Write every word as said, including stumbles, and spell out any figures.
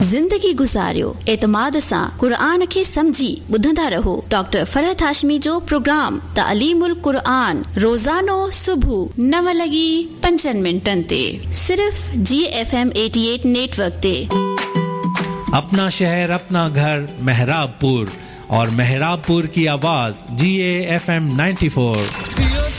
ज़िंदगी गुज़ारियो एतमाद सां क़ुरान खे समझी ॿुधंदा रहो डॉक्टर फरहत हाशमी जो प्रोग्राम तालीमुल क़ुरान रोज़ानो सुबह नव लगी पंजनि मिंटनि ते सिर्फ जी एफ एम अठासी नेटवर्क ते। अपना शहर अपना घर मेहराबपुर और मेहराबपुर की आवाज जी ए एफ एम चौरानवे।